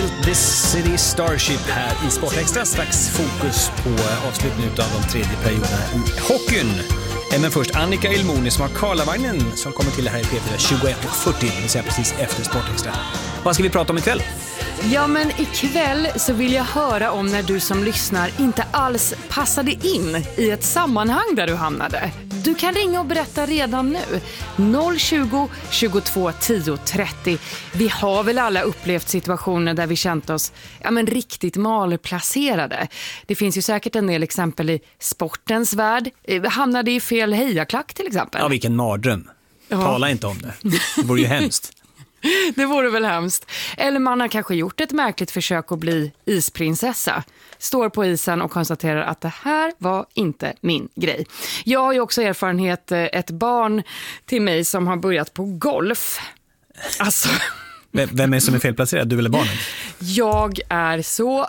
Built This City Starship här i Sportextra. Strax fokus på avslutningen av de tredje perioderna i hockeyn. Men först Annika Ilmoni som har Karlavagnen som kommer till här i P4 21:40, det vill säga precis efter Sportextra. Vad ska vi prata om ikväll? Ja, men ikväll så vill jag höra om när du som lyssnar inte alls passade in i ett sammanhang där du hamnade. Du kan ringa och berätta redan nu. 020 22 10 30. Vi har väl alla upplevt situationer där vi känt oss riktigt malplacerade. Det finns ju säkert en del exempel i sportens värld. Hamnade i fel hejaklack till exempel. Ja, vilken mardröm. Tala inte om det. Det vore ju hemskt. Det vore väl hemskt. Eller man har kanske gjort ett märkligt försök att bli isprinsessa. Står på isen och konstaterar att det här var inte min grej. Jag har ju också erfarenhet, ett barn till mig som har börjat på golf. Alltså... Vem är som är felplacerad, du eller barnet? Jag är så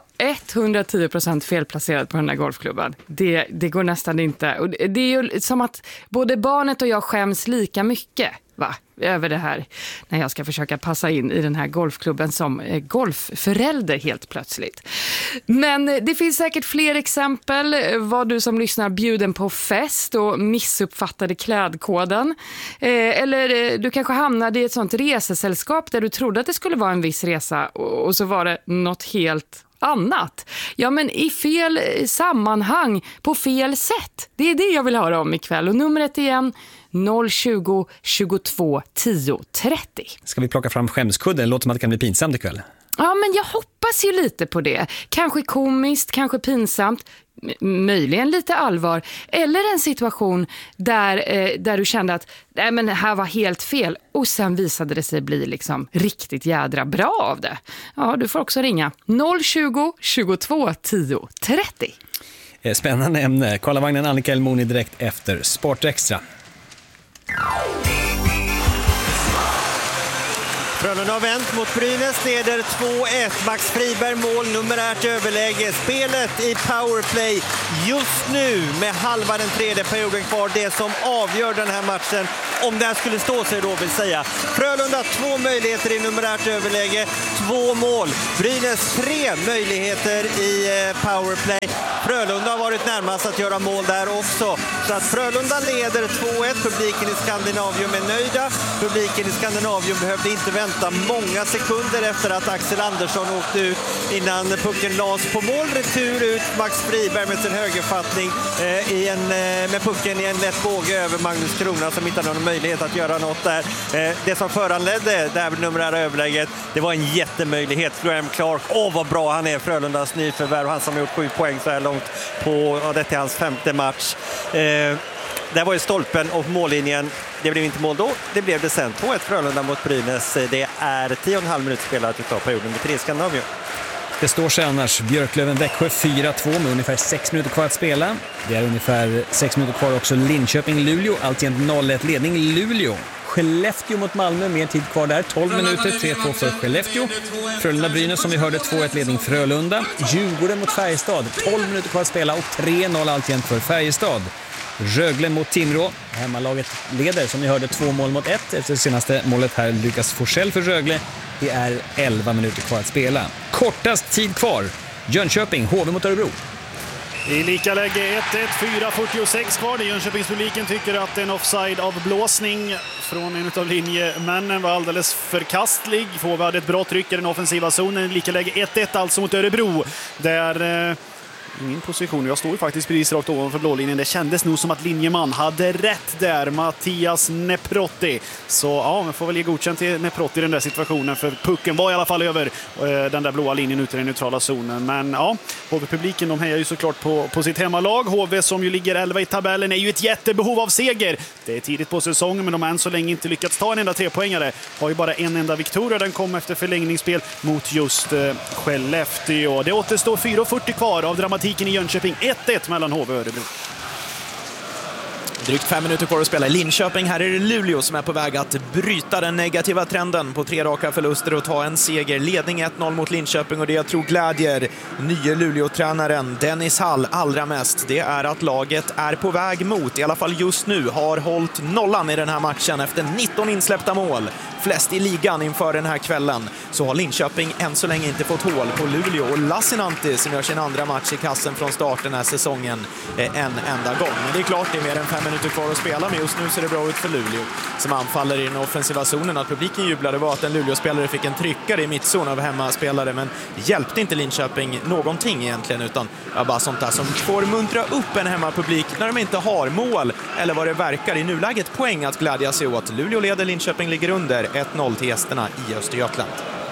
110% felplacerad på den här golfklubban. Det går nästan inte. Och det är ju som att både barnet och jag skäms lika mycket över det här när jag ska försöka passa in i den här golfklubben som golfförälder helt plötsligt. Men det finns säkert fler exempel. Var du som lyssnar bjuden på fest och missuppfattade klädkoden? Eller du kanske hamnade i ett sånt resesällskap där du trodde att det skulle vara en viss resa och så var det något helt annat. Ja, men i fel sammanhang, på fel sätt. Det är det jag vill höra om ikväll. Och numret igen 020 22 10 30. Ska vi plocka fram skämskudden? Låter som att det kan bli pinsamt ikväll. Ja, men jag hoppas ju lite på det. Kanske komiskt, kanske pinsamt, möjligen lite allvar. Eller en situation där du kände att men det här var helt fel. Och sen visade det sig bli liksom riktigt jädra bra av det. Ja, du får också ringa 020 22 10 30. Spännande ämne. Karlavagnen Annika Ilmoni direkt efter Sportextra. Frölunda har vänt mot Brynäs, leder 2-1. Max Friberg mål, numerärt överläge. Spelet i powerplay just nu med halva den tredje perioden kvar. Det som avgör den här matchen, om det här skulle stå sig då vill säga. Frölunda 2 möjligheter i numerärt överläge, 2 mål. Brynäs 3 möjligheter i powerplay. Frölunda har varit närmast att göra mål där också. Så att Frölunda leder 2-1. Publiken i Skandinavium är nöjda. Publiken i Skandinavium behövde inte vänta många sekunder efter att Axel Andersson åkte ut innan pucken lades på mål. Retur ut Max Friberg med sin högerfattning med pucken i en lätt båge över Magnus Krona som inte hade någon möjlighet att göra något där. Det som föranledde det här numerära överläget, det var en jättemöjlighet. Graham Clark, vad bra han är, Frölundas nyförvärv. Han som har gjort 7 poäng så här långt på detta är hans 5:e match. Där var ju stolpen och mållinjen. Det blev inte mål då, det blev det sen. 2-1 Frölunda mot Brynäs. Det är 10,5 minuter spelat utav perioden med 3 Skandinavium. Det står sig annars Björklöven-Växjö 4-2 med ungefär 6 minuter kvar att spela. Det är ungefär 6 minuter kvar också Linköping-Luleå, alltjämt 0-1 ledning Luleå. Skellefteå mot Malmö, mer tid kvar där, 12 minuter, 3-2 för Skellefteå. Frölunda-Brynäs som vi hörde, 2-1 ledning Frölunda. Djurgården mot Färjestad, 12 minuter kvar att spela och 3-0 alltjämt för Färjestad. Rögle mot Timrå, hemmalaget leder som ni hörde 2 mål mot 1 efter det senaste målet här, Lukas Forsell för Rögle. Det är 11 minuter kvar att spela. Kortast tid kvar, Jönköping, HV mot Örebro. I lika läge 1-1, 4:46 kvar. Jönköpingspubliken tycker att en offside-avblåsning från en av linjemännen var alldeles förkastlig. HV hade ett bra tryck i den offensiva zonen. I lika läge 1-1 alltså mot Örebro. Där min position, jag står ju faktiskt precis rakt ovanför blålinjen. Det kändes nog som att linjeman hade rätt där, Mattias Neprotti. Så ja, man får väl ge godkänt till Neprotti i den där situationen, för pucken var i alla fall över den där blåa linjen ut i den neutrala zonen. Men ja, HV-publiken, de hejar ju såklart på sitt hemmalag. HV som ju ligger 11 i tabellen är ju ett jättebehov av seger. Det är tidigt på säsongen, men de har än så länge inte lyckats ta en enda 3-poängare. Har ju bara en enda viktoria, den kom efter förlängningsspel mot just Skellefteå. Det återstår 4:40 kvar av dramatiken i Jönköping. 1-1 mellan HV och Örebro. Drygt 5 minuter kvar att spela i Linköping. Här är det Luleå som är på väg att bryta den negativa trenden på 3 raka förluster och ta en seger. Ledning 1-0 mot Linköping, och det jag tror glädjer nye Luleå-tränaren Dennis Hall allra mest, det är att laget är på väg mot, i alla fall just nu, har hållit nollan i den här matchen efter 19 insläppta mål. Flest i ligan inför den här kvällen. Så har Linköping än så länge inte fått hål på Luleå, och Lassinantti som gör sin andra match i kassen från starten den här säsongen en enda gång. Men det är klart, det är mer än 5 minuter kvar att spela, men just nu ser det bra ut för Luleå som anfaller i den offensiva zonen. Att publiken jublade var att en Luleå-spelare fick en tryckare i mittzon av hemmaspelare, men hjälpte inte Linköping någonting egentligen, utan bara sånt där som får muntra upp en hemmapublik när de inte har mål eller vad det verkar. I nuläget poäng att glädja sig åt. Luleå leder, Linköping ligger under 1-0 till gästerna i Östergötland.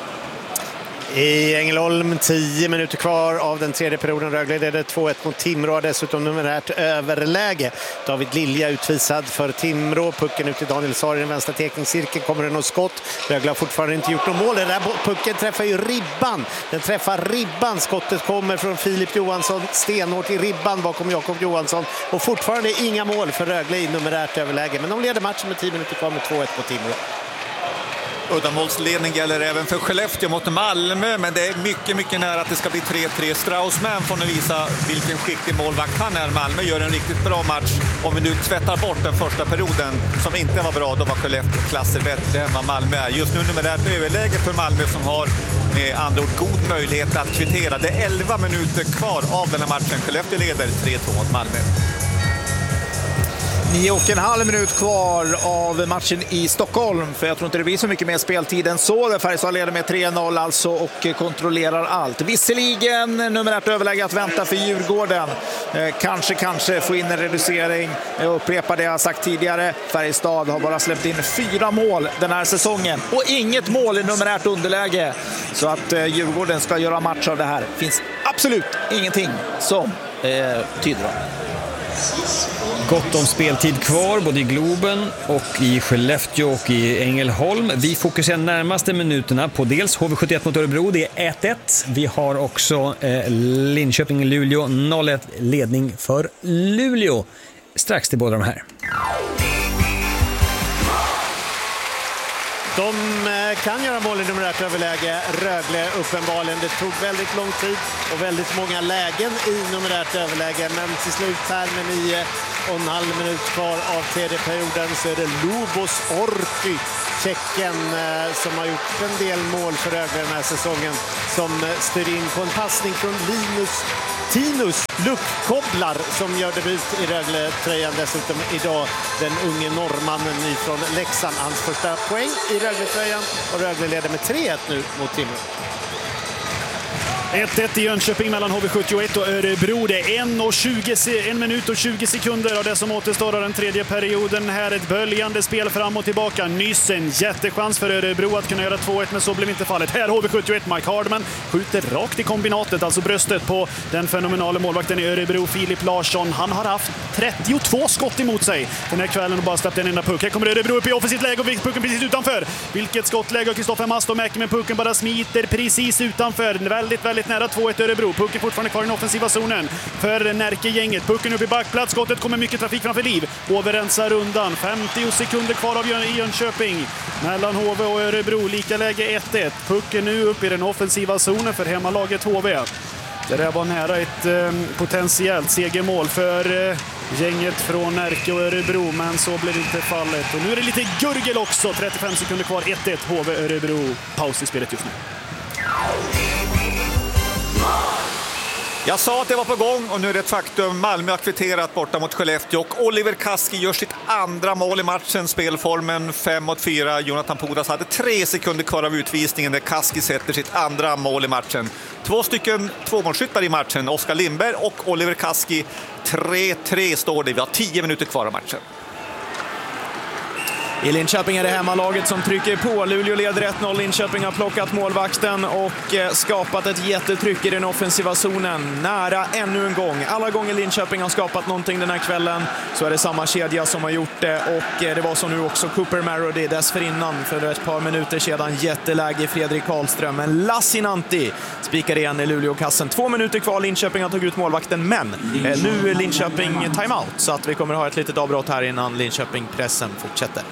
I Ängelholm, 10 minuter kvar av den tredje perioden. Rögle leder 2-1 mot Timrå, dessutom numerärt överläge. David Lilja utvisad för Timrå. Pucken ut till Daniel Saar i den vänstra tekningscirkeln. Kommer det något skott? Rögle har fortfarande inte gjort något mål. Den där pucken träffar ju ribban. Den träffar ribban. Skottet kommer från Filip Johansson. Stenhårt i ribban bakom Jakob Johansson. Och fortfarande inga mål för Rögle i numerärt överläge. Men de leder matchen med 10 minuter kvar med 2-1 på Timrå. Uddamålsledning gäller även för Skellefteå mot Malmö, men det är mycket nära att det ska bli 3-3. Straussman får nu visa vilken skicklig målvakt han är. Malmö gör en riktigt bra match. Om vi nu tvättar bort den första perioden som inte var bra, då var Skellefteå klasser bättre än vad Malmö är. Just nu numerärt överläge för Malmö som har med andra ord god möjlighet att kvittera. Det är 11 minuter kvar av den här matchen. Skellefteå leder 3-2 mot Malmö. 9,5 minut kvar av matchen i Stockholm, för jag tror inte det blir så mycket mer speltid än så. Färjestad leder med 3-0 alltså och kontrollerar allt. Visserligen numerärt överläge att vänta för Djurgården. Kanske få in en reducering. Jag upprepar det jag har sagt tidigare. Färjestad har bara släppt in 4 mål den här säsongen och inget mål i numerärt underläge. Så att Djurgården ska göra match av det här finns absolut ingenting som tyder om. Gott om speltid kvar både i Globen och i Skellefteå och i Ängelholm. Vi fokuserar närmaste minuterna på dels HV71 mot Örebro, det är 1-1. Vi har också Linköping-Luleå, 0-1 ledning för Luleå. Strax till båda de här. De kan göra mål i numerärt överläge. Rögle uppenbarligen. Det tog väldigt lång tid och väldigt många lägen i numerärt överläge. Men till slut här med 9,5 minut kvar av tredje perioden så är det Lubos Orti, tjecken, som har gjort en del mål för Rögle den här säsongen, som styr in på en passning från Tinus Luckkobblar som gör debut i Rögle-tröjan dessutom idag. Den unge norrmannen från Leksand, hans första poäng i Rögle-tröjan, och Rögle leder med 3-1 nu mot Timrå. 1-1 i Jönköping mellan HV71 och Örebro. Det är 1 minut och 20 sekunder av det som återstår av den tredje perioden. Här ett böljande spel fram och tillbaka. Nyss en jättechans för Örebro att kunna göra 2-1, men så blev inte fallet. Här HV71, Mike Hardman skjuter rakt i kombinatet, alltså bröstet på den fenomenala målvakten i Örebro, Filip Larsson. Han har haft 32 skott emot sig den här kvällen och bara släppt en enda puck. Här kommer Örebro upp i offensivt läge och pucken precis utanför. Vilket skottläge, och Kristoffer Mastomäki med pucken bara smiter precis utanför. Väldigt nära 2-1 Örebro. Pucken fortfarande kvar i den offensiva zonen för Närke-gänget. Pucken upp i backplats. Skottet kommer mycket trafik framför Liv. HV rensar undan. 50 sekunder kvar av Jönköping. Mellan HV och Örebro. Lika läge 1-1. Pucken nu upp i den offensiva zonen för hemmalaget HV. Det där var nära ett potentiellt segermål för gänget från Närke och Örebro, men så blev inte fallet. Och nu är det lite gurgel också. 35 sekunder kvar. 1-1 HV Örebro. Paus i spelet just nu. Jag sa att det var på gång och nu är det ett faktum. Malmö har kvitterat borta mot Skellefteå och Oliver Kaski gör sitt andra mål i matchen. Spelformen 5-4. Jonathan Pudas hade 3 sekunder kvar av utvisningen när Kaski sätter sitt andra mål i matchen. 2 stycken tvåmålsskyttar i matchen. Oskar Lindberg och Oliver Kaski. 3-3 står det. Vi har 10 minuter kvar av matchen. I Linköping är det hemmalaget som trycker på. Luleå leder 1-0. Linköping har plockat målvakten och skapat ett jättetryck i den offensiva zonen. Nära ännu en gång. Alla gånger Linköping har skapat någonting den här kvällen så är det samma kedja som har gjort det. Och det var så nu också Cooper Marody dessförinnan för ett par minuter sedan. Jätteläge Fredrik Karlström. Men Lassinantti spikar igen i Luleå-kassen. 2 minuter kvar. Linköping har tagit ut målvakten. Men nu är Linköping timeout så att vi kommer ha ett litet avbrott här innan Linköping-pressen fortsätter.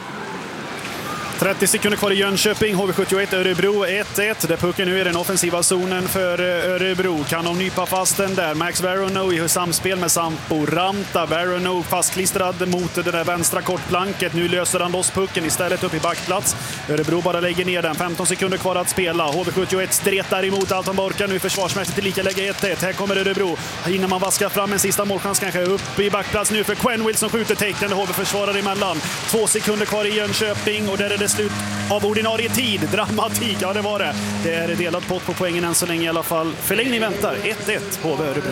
30 sekunder kvar i Jönköping, HV71 Örebro 1-1. Där pucken nu är den offensiva zonen för Örebro. Kan de nypa fast den där? Max Verono i samspel med Sampo Ranta. Verono fastklistrad mot det där vänstra kortplanket. Nu löser han loss pucken istället upp i backplats. Örebro bara lägger ner den. 15 sekunder kvar att spela. HV71 stretar emot allt de orkar nu försvarsmässigt i lika läge 1-1. Här kommer Örebro. Hinner man vaska fram en sista målchans kanske upp i backplats nu för Quenville som skjuter tecknande HV-försvarare emellan. 2 sekunder kvar i Jönköping och där är det slut av ordinarie tid. Dramatik, ja det var det. Det är delat pott på poängen än så länge i alla fall. Förlängning väntar. 1-1 HV Örebro.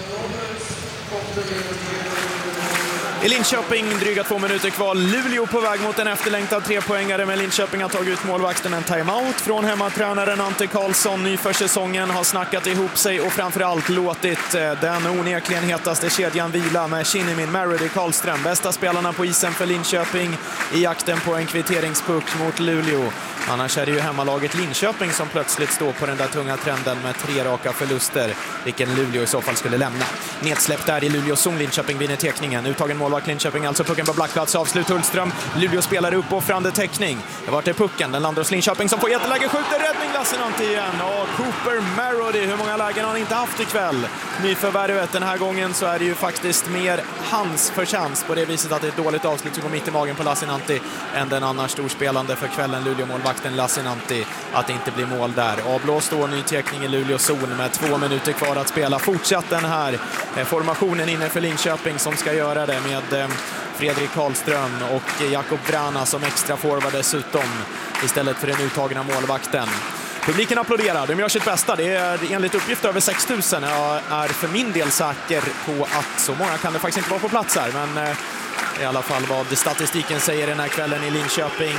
I Linköping dryga 2 minuter kvar. Luleå på väg mot en efterlängtad 3-poängare, men Linköping har tagit ut målvakten. En timeout från hemmatränaren Ante Karlsson. Ny för säsongen, har snackat ihop sig och framförallt låtit den onekligen hetaste kedjan vila med Kinnimin, Marody, Karlström. Bästa spelarna på isen för Linköping i jakten på en kvitteringspuck mot Luleå. Annars är det ju hemmalaget Linköping som plötsligt står på den där tunga trenden med 3 raka förluster, vilken Luleå i så fall skulle lämna. Nedsläppt där i Luleås zon. Linköping vinner teckningen. Uttagen målvakt Linköping, alltså pucken på blackplats. Avslut Hultström. Luleå spelar uppoffrande täckning. Det vart det pucken. Den landar hos Linköping som får jätteläge. Skjuter räddning Lassinantti igen. Och Cooper Marody. Hur många lägen har han inte haft ikväll? Nyförvärvet. Den här gången så är det ju faktiskt mer hans förtjänst på det viset att det är ett dåligt avslut som går mitt i magen på Lassinantti än den annars storspelande för kvällen Luleå-målvakten Lassinantti. Att det inte blir mål där. Avblåst då ny teckning i Luleås zon med 2 minuter kvar att spela. Fortsatt den här formationen inne för Linköping som ska göra det med Fredrik Karlström och Jakob Vrana som extra forward dessutom istället för den uttagna målvakten. Publiken applåderar, de gör sitt bästa. Det är enligt uppgift över 6 000. Jag är för min del säker på att så många kan det faktiskt inte vara på plats här. Men i alla fall vad statistiken säger den här kvällen i Linköping.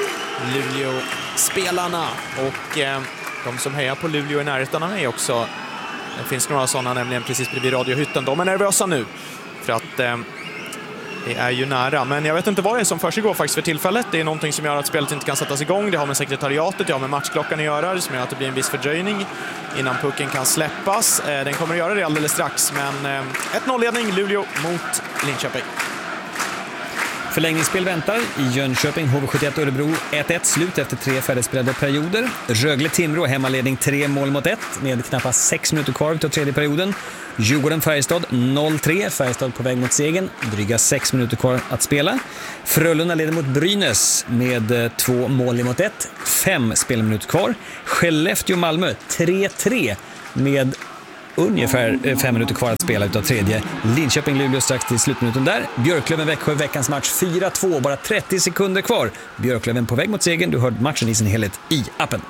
Luleå-spelarna och de som hejar på Luleå i närheten av mig också. Det finns några sådana nämligen precis bredvid radiohytten. De är nervösa nu för att det är ju nära. Men jag vet inte vad det är som försiggår faktiskt för tillfället. Det är någonting som gör att spelet inte kan sättas igång. Det har med sekretariatet, det har med matchklockan att göra. Som gör att det blir en viss fördröjning innan pucken kan släppas. Den kommer att göra det alldeles strax. Men 1-0-ledning Luleå mot Linköping. Förlängningsspel väntar i Jönköping, HV71 Örebro 1-1 slut efter 3 färdigspelade perioder. Rögle-Timrå hemmaledning 3-1 med knappt 6 minuter kvar av tredje perioden. Djurgården-Färjestad 0-3, Färjestad på väg mot segern, dryga 6 minuter kvar att spela. Frölunda leder mot Brynäs med 2-1, 5 spelminuter kvar. Skellefteå-Malmö 3-3 med ungefär 5 minuter kvar att spela utav tredje. Linköping-Luleå strax till slutminuten där. Björklöven-Växjö veckans match 4-2, bara 30 sekunder kvar. Björklöven på väg mot segern. Du hörde matchen i sin helhet i appen.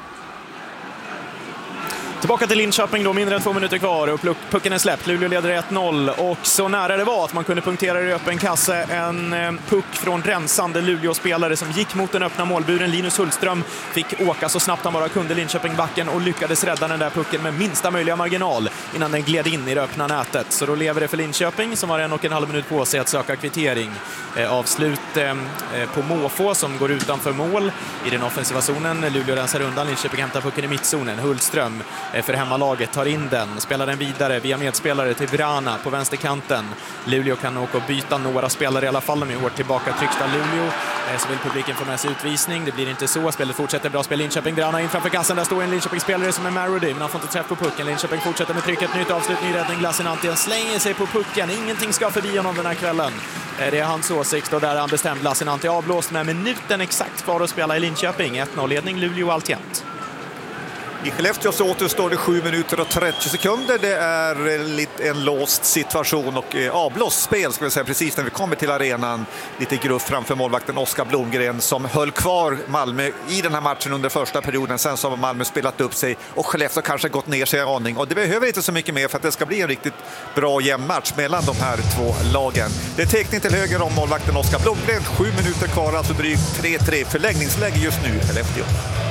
Tillbaka till Linköping då, mindre än 2 minuter kvar och pucken är släppt. Luleå leder 1-0 och så nära det var att man kunde punktera i öppen kasse. En puck från rensande Luleå-spelare som gick mot den öppna målburen. Linus Hultström fick åka så snabbt han bara kunde Linköping backen och lyckades rädda den där pucken med minsta möjliga marginal innan den gled in i det öppna nätet. Så då lever det för Linköping som har 1,5 minut på sig att söka kvittering. Avslut på måfå som går utanför mål i den offensiva zonen. Luleå rensar undan, Linköping hämtar pucken i mittzonen. Hultström för hemmalaget tar in den, spelar den vidare via medspelare till Vrana på vänsterkanten. Luleå kan åka och byta några spelare i alla fall, de är hårt tillbaka tryckta Luleå. Så vill publiken få med sig utvisning, det blir inte så. Spelet fortsätter, bra spel Linköping, Vrana in framför kassen, där står en Linköping-spelare som är Marody, men han får inte träff på pucken. Linköping fortsätter med trycket, nytt avslut, ny räddning, Lassinantti slänger sig på pucken, ingenting ska förbi honom den här kvällen. Det är hans åsikt och där är han bestämd. Lassinantti avblåst med minuten exakt kvar att spela i Linköping. 1-0-ledning Luleå alltjämt. I Skellefteå så återstår det 7 minuter och 30 sekunder. Det är en låst situation och avblåst spel ska vi säga precis när vi kommer till arenan. Lite gruff framför målvakten Oskar Blomgren som höll kvar Malmö i den här matchen under första perioden. Sen så har Malmö spelat upp sig och Skellefteå kanske gått ner sig i aning. Och det behöver inte så mycket mer för att det ska bli en riktigt bra jämn match mellan de här två lagen. Det är teckning till höger om målvakten Oskar Blomgren. 7 minuter kvar, alltså drygt 3-3. Förlängningsläge just nu i Skellefteå.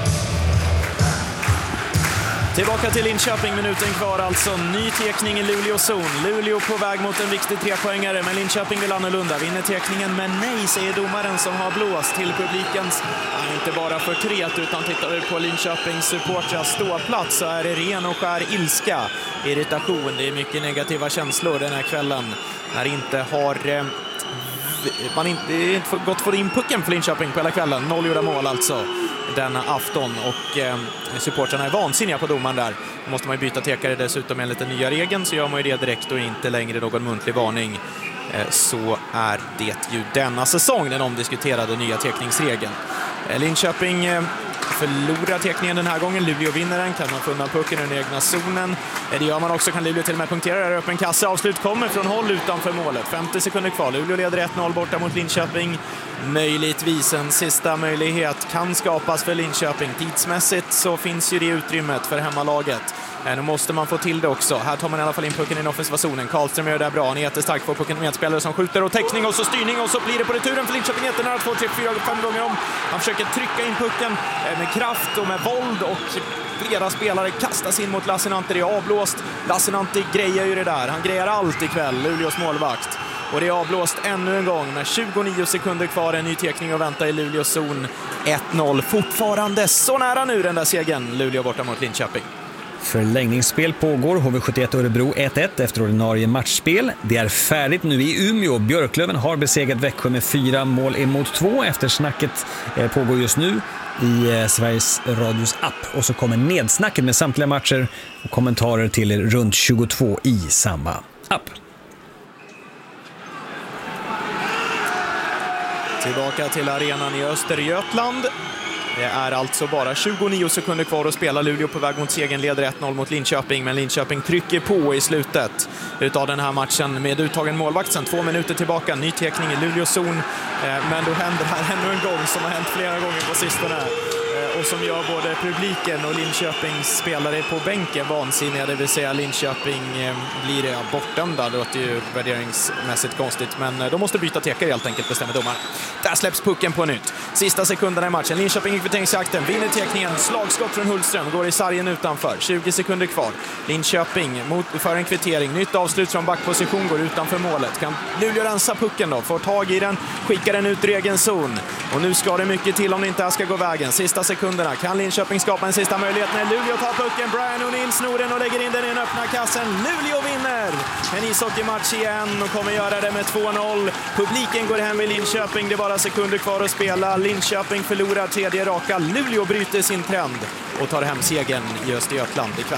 Tillbaka till Linköping, minuten kvar alltså. Ny tekning i Luleå zon. Luleå på väg mot en viktig trepoängare, men Linköping vill annorlunda. Vinner tekningen, men nej, säger domaren som har blåst till publikens, inte bara för 3 utan tittar vi på Linköpings supportrar ståplats så är det ren och skär ilska, irritation. Det är mycket negativa känslor den här kvällen. När inte har man inte gått att få in pucken för Linköping på hela kvällen. 0 gjorda mål alltså denna afton och supportrarna är vansinniga på domaren där. Då måste man ju byta tekare dessutom enligt den nya regeln, så gör man ju det direkt och inte längre någon muntlig varning. Så är det ju denna säsong den omdiskuterade nya tekningsregeln. Linköping förlorar tekningen den här gången. Luleå vinner den. Kan man få undan pucken i den egna zonen? Det gör man också. Kan Luleå till och med punktera där. Öppen kasse. Avslut kommer från håll utanför målet. 50 sekunder kvar. Luleå leder 1-0 borta mot Linköping. Möjligtvis en sista möjlighet kan skapas för Linköping. Tidsmässigt så finns ju det utrymmet för hemmalaget. Nu måste man få till det också. Här tar man i alla fall in pucken i den offensiva zonen. Karlström gör det där bra. Han är jättestark, får pucken med spelare som skjuter och täckning och så styrning och så blir det på returen för Linköping jättenära 2, 3, 4, 5 gånger om. Han försöker trycka in pucken med kraft och med våld och flera spelare kastas in mot Lassinantti. Det är avblåst. Lassinantti grejer ju det där. Han grejar allt ikväll, Luleås målvakt. Och det är avblåst ännu en gång med 29 sekunder kvar. En ny tekning att vänta i Luleås zon. 1-0. Fortfarande så nära nu den där segern. Luleå borta mot Linköping. Förlängningsspel pågår. HV71 Örebro 1-1 efter ordinarie matchspel. Det är färdigt nu i Umeå. Björklöven har besegrat Växjö med 4 mål emot 2. Eftersnacket pågår just nu i Sveriges Radios app. Och så kommer nedsnacket med samtliga matcher och kommentarer till er runt 22 i samma app. Tillbaka till arenan i Östergötland. Det är alltså bara 29 sekunder kvar att spela. Luleå på väg mot segern, leder 1-0 mot Linköping, men Linköping trycker på i slutet utav den här matchen med uttagen målvakt sen 2 minuter tillbaka. Ny tekning i Luleås zon, men då händer här ännu en gång som har hänt flera gånger på sistone och som gör både publiken och Linköpings spelare på bänken vansinniga, det vill säga Linköping blir bortdömda. Det låter ju värderingsmässigt konstigt, men de måste byta tekare helt enkelt, bestämmer domaren. Där släpps pucken på nytt. Sista sekunderna i matchen. Linköping i kvitteringsjakten, vinner tekningen, slagskott från Hultström, går i sargen utanför. 20 sekunder kvar. Linköping för en kvittering, nytt avslut från backposition, går utanför målet. Kan Luleå rensa pucken då, får tag i den, skickar den ut i egen zon. Och nu ska det mycket till om det inte här ska gå vägen. Sista sekunderna, kan Linköping skapa en sista möjlighet när Luleå tar pucken. Brian O'Neill snor den och lägger in den i den öppna kassen. Luleå vinner en ishockeymatch igen och kommer göra det med 2-0. Publiken går hem i Linköping, det är bara sekunder kvar att spela. Linköping förlorar 3:e raka. Luleå bryter sin trend och tar hem segern i Östergötland ikväll.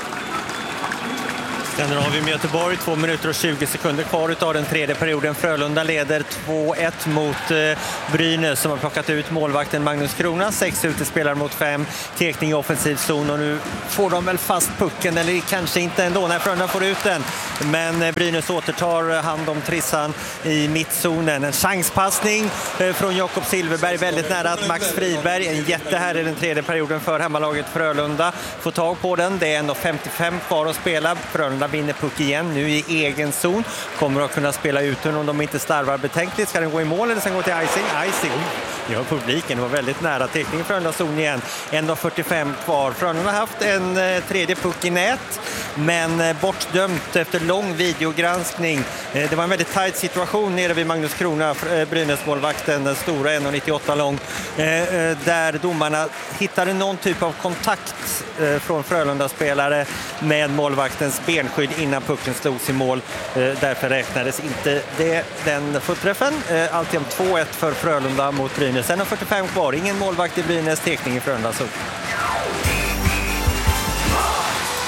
Sen har vi Göteborg, 2 minuter och 20 sekunder kvar utav den 3:e perioden. Frölunda leder 2-1 mot Brynäs som har plockat ut målvakten Magnus Krona. 6 utespelare mot 5. Tekning i offensiv zon och nu får de väl fast pucken, eller kanske inte ändå när Frölunda får ut den. Men Brynäs återtar hand om trissan i mittzonen. En chanspassning från Jakob Silverberg väldigt nära att Max Friberg, en jätte här i den 3:e perioden för hemmalaget Frölunda, får tag på den. Det är ändå 55 kvar att spela. Frölunda vinner puck igen nu i egen zon. Kommer att kunna spela ut den om de inte starvar betänkligt. Ska den gå i mål eller sen gå till icing? Icing. Ja, publiken var väldigt nära teckning för Frölunda zon igen. 1:45 kvar. Frölunda har haft en 3:e puck i nät, men bortdömt efter lång videogranskning. Det var en väldigt tajt situation nere vid Magnus Krona, Brynäs-målvakten, den stora 1:98 lång, där domarna hittade någon typ av kontakt från Frölunda-spelare med målvaktens benskydd innan pucken slogs i mål. Därför räknades inte den fullträffen. Alltid 2-1 för Frölunda mot Brynäs. 1:45 kvar. Ingen målvakt i Brynäs, tekning i Frölunda.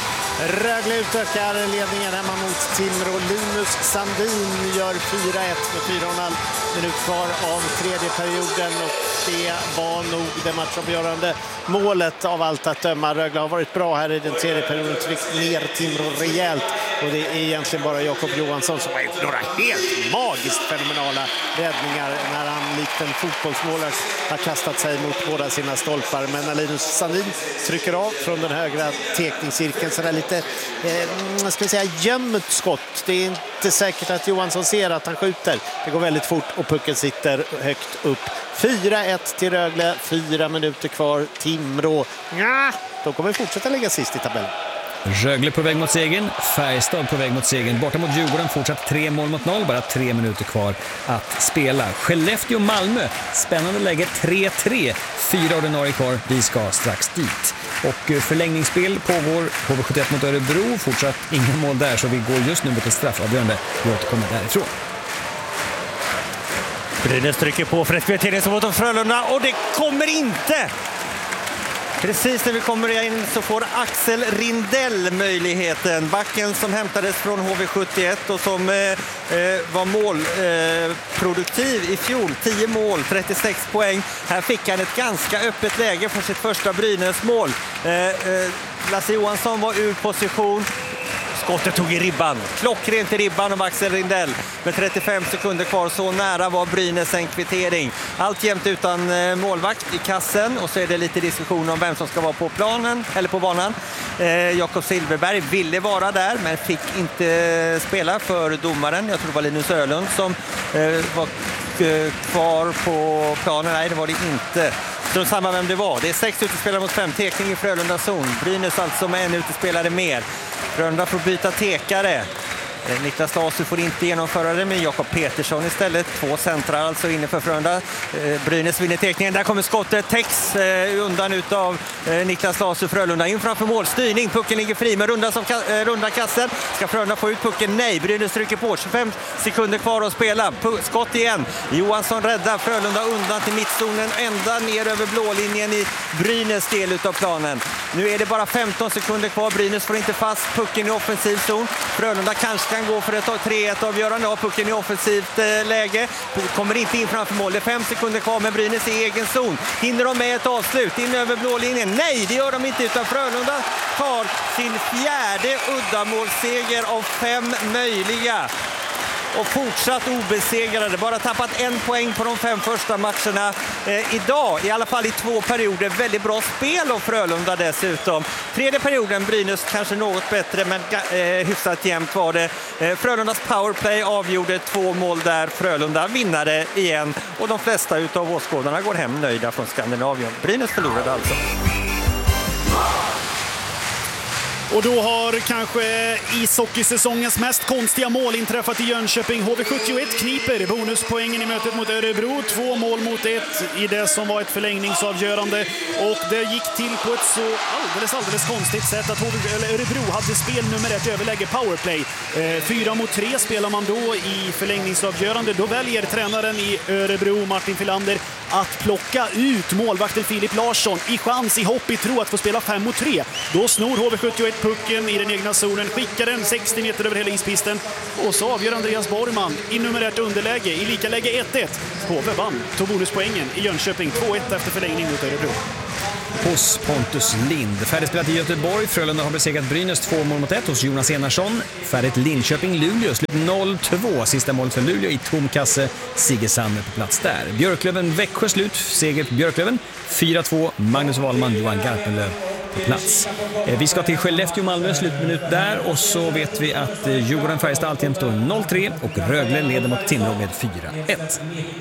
Rögle utökar ledningen hemma mot Timrå. Linus Sandin gör 4-1 med 4,5 minut kvar av tredje perioden. Och det var nog det matchavgörande målet av allt att döma. Rögle har varit bra här i den tredje perioden, tryckt ner Timrå rejält. Och det är egentligen bara Jakob Johansson som har gjort några helt magiskt fenomenala räddningar när han likt en fotbollsmålare har kastat sig mot båda sina stolpar. Men när Linus Sandin trycker av från den högra tekningscirkeln så är det lite ska vi säga, gömt skott. Det är inte säkert att Johansson ser att han skjuter. Det går väldigt fort och pucken sitter högt upp. 4-1 till Rögle, 4 minuter kvar. Timrå, de kommer fortsätta lägga sist i tabellen. Rögle på väg mot segern, Färjestad på väg mot segern. Borta mot Djurgården fortsatt 3-0, bara 3 minuter kvar att spela. Skellefteå-Malmö, spännande läge 3-3, 4 ordinarie kvar, vi ska strax dit. Och förlängningsspel pågår, HV71 mot Örebro, fortsatt inga mål där så vi går just nu mot ett straffavgörande. Vi återkommer därifrån. Brynäs trycker på för ett speltidning som mot Frölunda och det kommer inte! Precis när vi kommer in så får Axel Rindell möjligheten. Backen som hämtades från HV71 och som var målproduktiv i fjol. 10 mål, 36 poäng. Här fick han ett ganska öppet läge för sitt första Brynäs-mål. Lasse Johansson var ur position. Skottet tog i ribban. Klockrent i ribban av Axel Rindell. Med 35 sekunder kvar, så nära var Brynäs en kvittering. Allt jämt utan målvakt i kassen. Och så är det lite diskussion om vem som ska vara på planen eller på banan. Jakob Silverberg ville vara där men fick inte spela för domaren. Jag tror det var Linus Ölund som var kvar på planen. Nej, det var det inte. Så samma vem det var. Det är 6 utespelare mot 5. Tekning i Frölunda zon. Brynäs alltså med en utespelare mer. Frölunda får byta tekare. Niklas Lasu får inte genomföra det med Jakob Petersson istället. 2 centrar alltså inne för Frölunda. Brynäs vinner tekningen. Där kommer skottet. Täcks undan utav Niklas Lasu. Frölunda in framför målstyrning. Pucken ligger fri med runda kassen. Ska Frölunda få ut pucken? Nej. Brynäs trycker på. 25 sekunder kvar att spela. Skott igen. Johansson räddar Frölunda undan till mittzonen. Ända ner över blålinjen i Brynäs del utav planen. Nu är det bara 15 sekunder kvar. Brynäs får inte fast pucken i offensiv zon. Frölunda kanske kan gå för ett 3-1 avgörande av pucken i offensivt läge. Kommer inte in framför mål. Det är 5 sekunder kvar med Brynäs i egen zon. Hinner de med ett avslut in över blålinjen? Nej, det gör de inte, utan Frölunda tar sin 4:e uddamålsseger av 5 möjliga. Och fortsatt obesegrade. Bara tappat 1 poäng på de 5 första matcherna. Idag, i alla fall i 2 perioder, väldigt bra spel av Frölunda dessutom. Tredje perioden, Brynäs kanske något bättre, men hyfsat jämnt var det. Frölundas powerplay avgjorde 2 mål där. Frölunda vinnade igen. Och de flesta utav åskådarna går hem nöjda från Skandinavien. Brynäs förlorade alltså. Och då har kanske ishockeysäsongens mest konstiga mål inträffat i Jönköping. HV71 kniper bonuspoängen i mötet mot Örebro. 2 mål mot 1 i det som var ett förlängningsavgörande. Och det gick till på ett så alldeles konstigt sätt att Örebro hade spel nummer 1 överläge powerplay. 4-3 spelar man då i förlängningsavgörande. Då väljer tränaren i Örebro, Martin Filander, att plocka ut målvakten Filip Larsson i chans, i hopp, i tro att få spela 5-3. Då snor HV71 pucken i den egna zonen, skickar den 60 meter över hela ispisten och så avgör Andreas Borgman i nummer 1 underläge, i lika läge 1-1. HV vann, tog bonuspoängen i Jönköping 2-1 efter förlängning mot Örebro. Hos Pontus Lind. Färdigspelat i Göteborg. Frölunda har besegrat Brynäs 2 mål mot 1 hos Jonas Enarsson. Färdigt Linköping-Luleå. Slut 0-2. Sista målet för Luleå i tom kasse. Sigge Sander på plats där. Björklöven-Växjö slut. Seger på Björklöven. 4-2. Magnus Wahlman, Johan Garpenlöv på plats. Vi ska till Skellefteå-Malmö, slutminut där, och så vet vi att Djurgården-Färjestad alltid står 0-3 och Rögle leder mot Timrå med 4-1.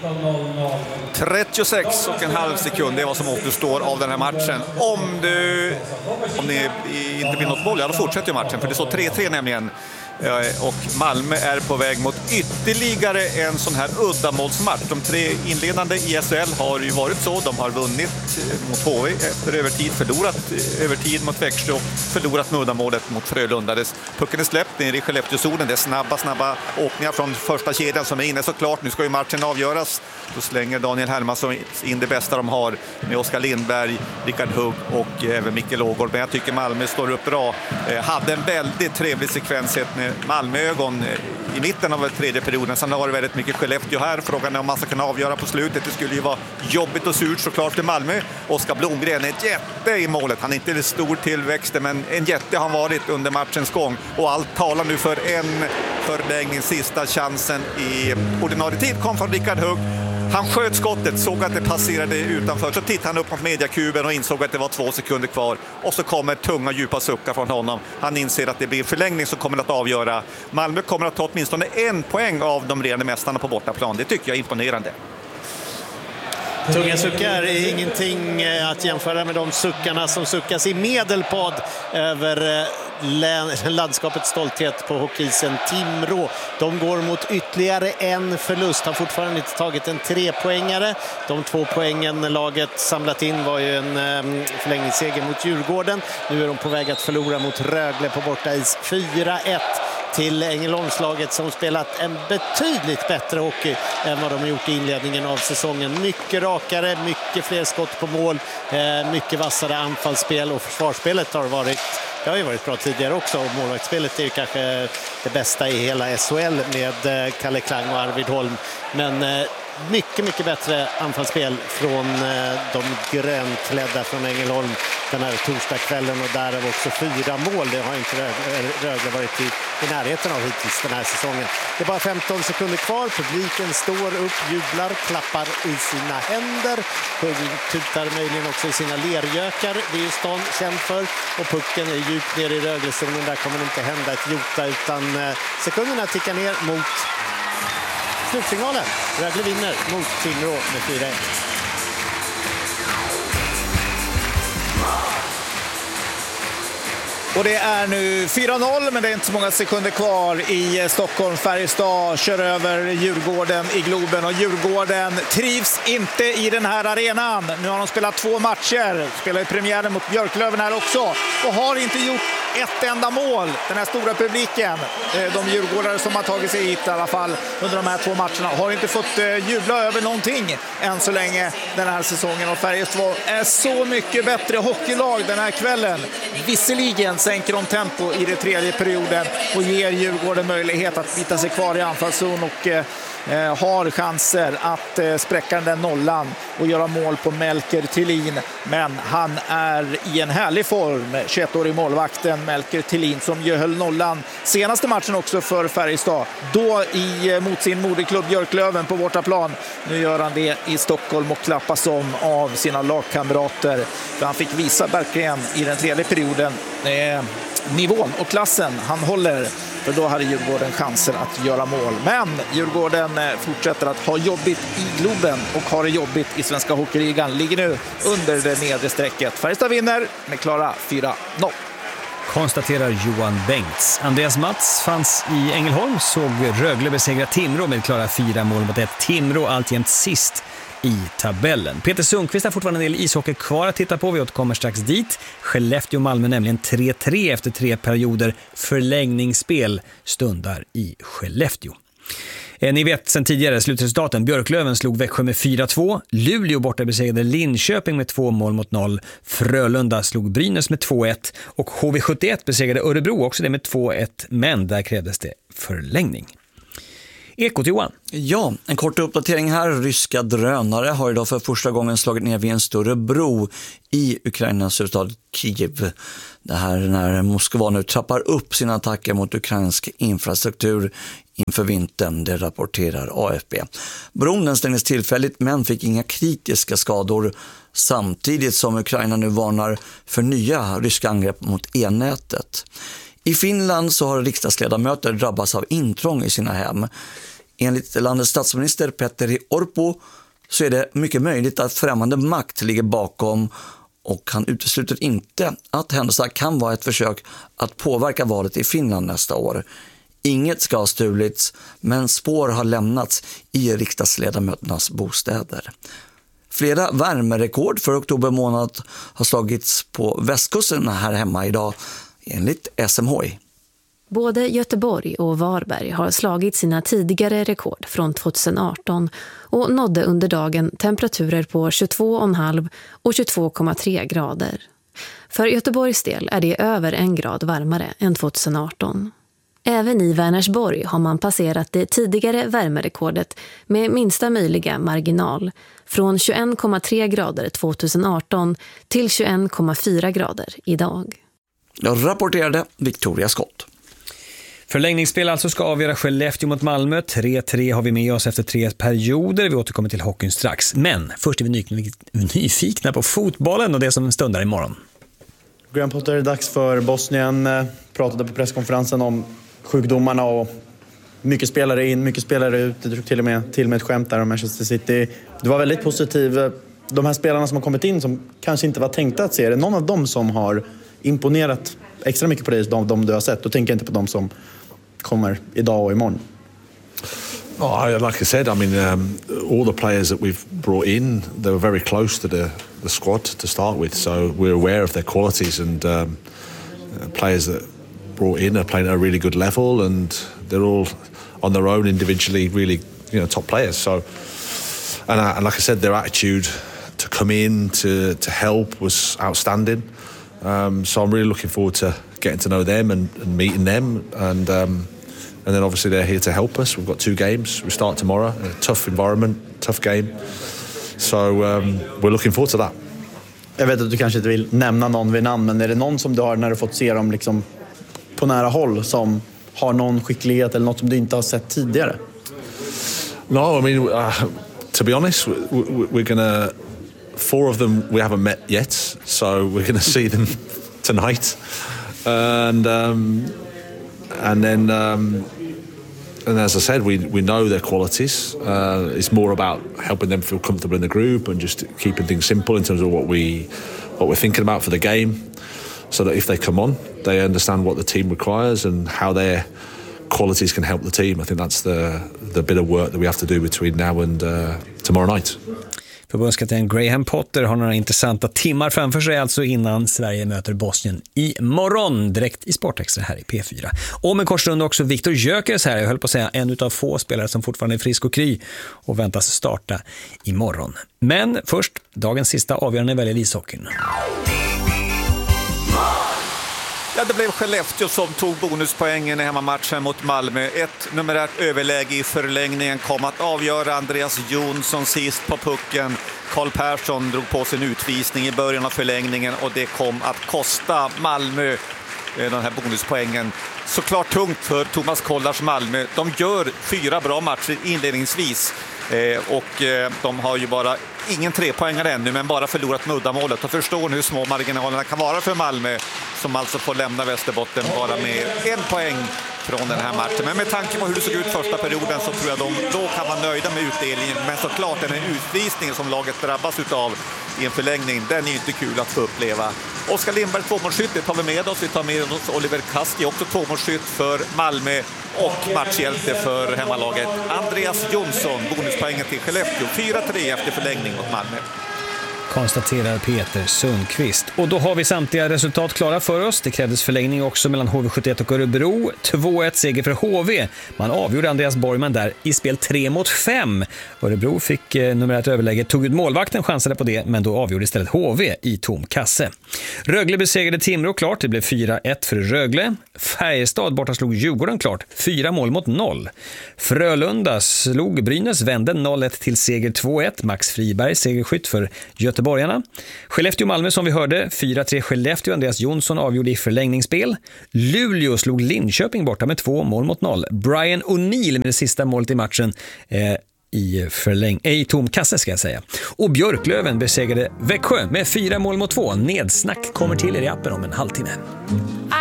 36,5 sekunder, det är vad som återstår av den här matchen. Om det inte blir något mål, ja, då fortsätter ju matchen, för det står 3-3 nämligen. Och Malmö är på väg mot ytterligare en sån här uddamålsmatch. De 3 inledande i SHL har ju varit så. De har vunnit mot HV efter övertid, förlorat övertid mot Växjö och förlorat med uddamålet mot Frölunda. Pucken är släppt ner i Skellefteåzonen. Det är snabba åkningar från första kedjan som är inne såklart. Nu ska ju matchen avgöras. Då slänger Daniel Hermansson in det bästa de har med Oskar Lindberg, Rickard Hugg och även Mikael Ågård. Men jag tycker Malmö står upp bra. Hade en väldigt trevlig sekvens med Malmöögon i mitten av tredje perioden. Sen har det väldigt mycket Skellefteå här. Frågan är om man ska kunna avgöra på slutet. Det skulle ju vara jobbigt och surt såklart för Malmö. Oskar Blomgren är ett jätte i målet. Han är inte en stor tillväxt, men en jätte har han varit under matchens gång. Och allt talar nu för en förlängning. Sista chansen i ordinarie tid kom från Rickard Hugg. Han sköt skottet, såg att det passerade utanför. Så tittade han upp mot mediakuben och insåg att det var 2 sekunder kvar. Och så kommer tunga, djupa suckar från honom. Han inser att det blir förlängning som kommer att avgöra. Malmö kommer att ta åtminstone 1 poäng av de regerande mästarna på bortaplan. Det tycker jag är imponerande. Tunga suckar är ingenting att jämföra med de suckarna som suckas i Medelpad över landskapets stolthet på hockeysen Timrå. De går mot ytterligare en förlust. Har fortfarande inte tagit en 3-poängare. De 2 poängen laget samlat in var ju en förlängningsseger mot Djurgården. Nu är de på väg att förlora mot Rögle på bortais 4-1. Till Ängelholmslaget som spelat en betydligt bättre hockey än vad de har gjort i inledningen av säsongen. Mycket rakare, mycket fler skott på mål, mycket vassare anfallsspel och försvarsspelet har ju varit bra tidigare också. Och målvaktsspelet är ju kanske det bästa i hela SHL med Kalle Klang och Arvid Holm. Men mycket bättre anfallsspel från de grönklädda från Ängelholm den här torsdagskvällen och därav också 4 mål. Det har inte Rögle varit i närheten av hittills den här säsongen. Det är bara 15 sekunder kvar. Publiken står upp, jublar, klappar i sina händer. Tutar möjligen också i sina lergökar. Det är ju stan känd för. Och pucken är djupt ner i Röglezonen. Där kommer det inte hända ett jota utan sekunderna tickar ner mot slutsignalen. Rögle vinner mot Timrå med 4-1. Och det är nu 4-0, men det är inte så många sekunder kvar i Stockholm. Färjestad kör över Djurgården i Globen och Djurgården trivs inte i den här arenan. Nu har de spelat 2 matcher, spelar i premiären mot Björklöven här också och har inte gjort ett enda mål. Den här stora publiken, de djurgårdare som har tagit sig hit i alla fall under de här 2 matcherna, har inte fått jubla över någonting än så länge den här säsongen. Och Färjestad är så mycket bättre hockeylag den här kvällen. Visserligen sänker de tempo i det tredje perioden och ger Djurgården möjlighet att bita sig kvar i anfallszon och har chanser att spräcka den där nollan och göra mål på Melker Thelin. Men han är i en härlig form, 21-årig målvakten Melker Thelin, som ju höll nollan senaste matchen också för Färjestad. Då mot sin moderklubb Björklöven på bortaplan. Nu gör han det i Stockholm och klappas om av sina lagkamrater. För han fick visa verkligen i den tredje perioden nivån och klassen han håller. För då hade Djurgården chanser att göra mål. Men Djurgården fortsätter att ha jobbigt i Globen och har det jobbigt i Svenska Hockeyligan. Ligger nu under det nedre strecket. Färjestad vinner med klara 4-0. Konstaterar Johan Bengts. Andreas Mats fanns i Ängelholm, såg Rögle besegra Timrå med klara 4-1. Timrå alltjämt sist i tabellen. Peter Sundqvist har fortfarande en del ishockey kvar att titta på. Vi återkommer strax dit. Skellefteå och Malmö nämligen 3-3 efter 3 perioder. Förlängningsspel stundar i Skellefteå. Ni vet sedan tidigare slutresultaten. Björklöven slog Växjö med 4-2. Luleå borta besegrade Linköping med 2-0. Frölunda slog Brynäs med 2-1. Och HV71 besegrade Örebro också det med 2-1. Men där krävdes det förlängning. Ekot Johan. Ja, en kort uppdatering här. Ryska drönare har idag för första gången slagit ner vid en större bro i Ukrainas huvudstad Kiev. Det här när Moskva nu trappar upp sina attacker mot ukrainsk infrastruktur inför vintern, det rapporterar AFP. Bron den stängdes tillfälligt men fick inga kritiska skador, samtidigt som Ukraina nu varnar för nya ryska angrepp mot elnätet. I Finland så har riksdagsledamöter drabbats av intrång i sina hem. Enligt landets statsminister Petteri Orpo så är det mycket möjligt att främmande makt ligger bakom, och han utesluter inte att händelserna kan vara ett försök att påverka valet i Finland nästa år. Inget ska ha stulits, men spår har lämnats i riksdagsledamöternas bostäder. Flera värmerekord för oktober månad har slagits på västkusten här hemma idag, enligt SMHI. Både Göteborg och Varberg har slagit sina tidigare rekord från 2018 och nådde under dagen temperaturer på 22,5 och 22,3 grader. För Göteborgs del är det över 1 grad varmare än 2018. Även i Vänersborg har man passerat det tidigare värmerekordet med minsta möjliga marginal från 21,3 grader 2018 till 21,4 grader idag. Jag rapporterade Victoria Skott. Förlängningsspel alltså ska avgöra Skellefteå mot Malmö. 3-3 har vi med oss efter 3 perioder. Vi återkommer till hockeyn strax. Men först är vi nyfikna på fotbollen och det som stundar imorgon. Graham Potter, dags för Bosnien. Pratade på presskonferensen om sjukdomarna och mycket spelare in, mycket spelare ut. Det drog till och med ett skämt där om Manchester City. Du var väldigt positiv. De här spelarna som har kommit in som kanske inte var tänkta att se, är det någon av dem som har imponerat extra mycket på dig, de du har sett? Då tänker jag inte på dem som kommer idag och imorgon. Like I said, I mean, all the players that we've brought in, they were very close to the squad to start with, so we're aware of their qualities, and players that brought in are playing at a really good level, and they're all on their own individually really, top players. So, and like I said, their attitude to come in to help was outstanding. So I'm really looking forward to getting to know them and meeting them, and then obviously they're here to help us. We've got 2 games. We start tomorrow, a tough environment, tough game. So we're looking forward to that. Jag vet att du kanske inte vill nämna någon vid namn, men är det någon som du har när du fått se dem liksom på nära håll som har någon skicklighet eller något som du inte har sett tidigare? No, I mean, to be honest, we're gonna 4 of them we haven't met yet, so we're gonna see them tonight, and then and as I said, we know their qualities. It's more about helping them feel comfortable in the group and just keeping things simple in terms of what we're thinking about for the game, so that if they come on, they understand what the team requires and how their qualities can help the team. I think that's the bit of work that we have to do between now and tomorrow night. Förbundskapten Graham Potter har några intressanta timmar framför sig alltså innan Sverige möter Bosnien imorgon, direkt i Sportextra här i P4. Om en kort stund också Viktor Gyökeres här, jag höll på att säga en av få spelare som fortfarande är frisk och kry och väntas starta imorgon. Men först, dagens sista avgörande väljer ishockeyn. Ja, det blev Skellefteå som tog bonuspoängen i hemmamatchen mot Malmö. Ett numerärt överläge i förlängningen kom att avgöra. Andreas Jonsson sist på pucken. Karl Persson drog på sin utvisning i början av förlängningen och det kom att kosta Malmö den här bonuspoängen. Såklart tungt för Thomas Kollars Malmö. De gör 4 bra matcher inledningsvis. Och de har ju bara ingen 3-poängare ännu, men bara förlorat med uddamålet. Och förstår hur små marginalerna kan vara för Malmö, som alltså får lämna Västerbotten bara med 1 poäng från den här matchen. Men med tanke på hur det såg ut första perioden så tror jag då kan vara nöjda med utdelningen. Men såklart den här utvisningen som laget drabbas utav i en förlängning, den är ju inte kul att få uppleva. Oskar Lindberg, 2-målsskytt, tar vi med oss. Vi tar med oss Oliver Kasti, också 2-målsskytt för Malmö och matchhjälte för hemmalaget. Andreas Jonsson, bonuspoängen till Skellefteå, 4-3 efter förlängning mot Malmö. Konstaterar Peter Sundqvist. Och då har vi samtliga resultat klara för oss. Det krävdes förlängning också mellan HV71 och Örebro. 2-1 seger för HV. Man avgjorde Andreas Borgman där i spel 3-5. Örebro fick numerärt överläge, tog ut målvakten, chansade på det, men då avgjorde istället HV i tom kasse. Rögle besegrade Timrå klart. Det blev 4-1 för Rögle. Färjestad borta slog Djurgården klart. 4-0. Frölunda slog Brynäs, vände 0-1 till seger 2-1. Max Friberg segerskytt för Göteborgarna. Skellefteå Malmö som vi hörde, 4-3 Skellefteå. Andreas Jonsson avgjorde i förlängningsspel. Luleå slog Linköping borta med 2-0. Brian O'Neill med det sista målet i matchen i tom kasse ska jag säga. Och Björklöven besegrade Växjö med 4-2. Nedsnack kommer till er i appen om en halvtimme.